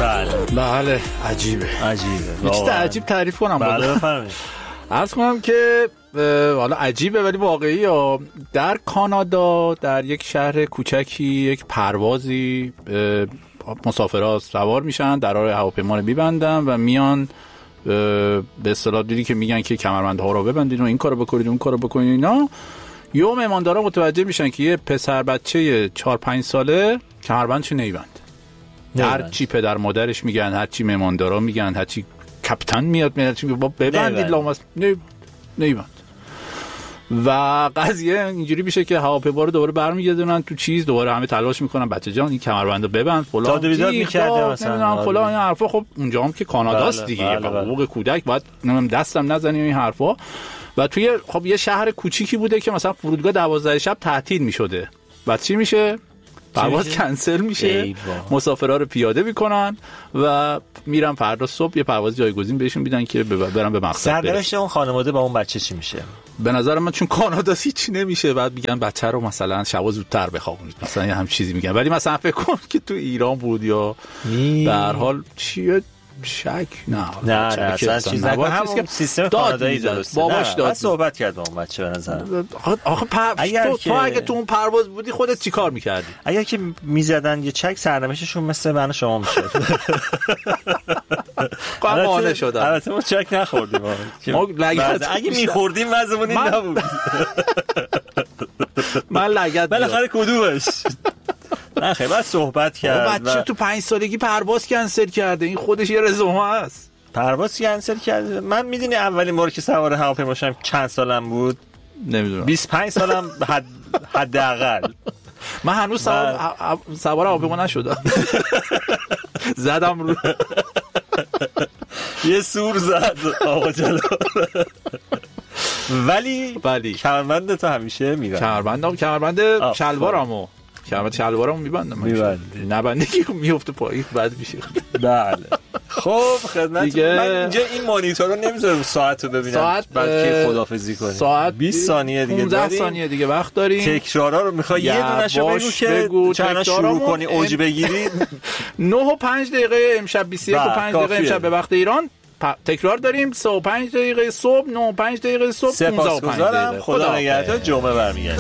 بله عجیبه. عجیبه. یه چیز عجیب تعریف کنم. بله بفرمایید. عرض کنم که حالا عجیبه ولی واقعی ها. در کانادا در یک شهر کوچکی یک پروازی مسافرها سوار میشن، درهای هواپیما رو میبندن و میان به اصطلاح دیدی که میگن که کمربندها رو ببندید و این کارو بکنید اون کارو بکنید اینا. یه مهماندارا متوجه میشن که یه پسر بچه 4-5 ساله کمربندش نمیبند. هر چی پدر مادرش میگن، هر چی مهماندارا میگن، هر چی کاپیتان میاد میگه ببندید لامس نمیبند. و قضیه اینجوری میشه که هواپیما رو دوباره برمیگردونن تو چیز، دوباره همه تلاش میکنن بچه جان این کمربندو ببند فلان داد بیداد میکرده مثلا فلان این حرفا. خب اونجا هم که کاناداست دیگه، حقوق کودک باید دستم نزنیم این حرفا. و توی خب یه شهر کوچیکی بوده که مثلا فرودگاه 12 شب تعطیل میشده. بعد چی میشه؟ پرواز کنسل میشه، مسافرها رو پیاده میکنن و میرن فردا صبح یه پرواز جایگزین بهشون میدن که برن به مقصد. سرنوشت اون خانواده با اون بچه چی میشه؟ به نظر من چون کانادا هیچ نمیشه، بعد میگن بچه رو مثلا شب زودتر بخوابونید، مثلا یه هم چیزی میگن. ولی مثلا فکر کن که تو ایران بود یا به هر حال چیه شک نه اصلا چیز نگو، همون سیستم کانادایی درسته. باباش داد صحبت کرد با اون بچه. به نظر آخه تو اگه تو اون پرواز بودی خودت چیکار میکردی؟ اگر که میزدن یه چک سرنوشتشون مثل من و شما میشه. قانع شدم. البته ما چک نخوردیم. اگه میخوردیم وضعمون این نبود. من لگد بالاخره کدومش؟ نه خیلی باید صحبت کرد. بچه تو 5 سالگی پرواز کنسل کرده، این خودش یه رزومه است. پرواز کنسل کرده. من میدونی اولین بار که سوار هواپیما شدم چند سالم بود؟ نمیدونم. 25 سالم حداقل. من هنوز سوار هواپیما نشدم. زدم رو یه سور زد آقا جلو. ولی کمربند تو همیشه میبندم. کمربند شلوارمو میبندم. نبنده که میفته پایین بد میشه. بله. خب خدمت من اینجا این مانیتور رو نمیذارم ساعت رو ببینم بعد که خدافظی کنیم. ساعت 20 ثانیه دیگه 15 ثانیه دیگه وقت داریم. تکرارا رو میخوای یه دونهشو بگو که چند شروع کنی اوج بگیری. 9:05 امشب 21:05 امشب به وقت ایران تکرار داریم. 3:05 صبح 9:05 صبح. سپاسگزارم. خدا نگهدار. جمعه برمیگردیم.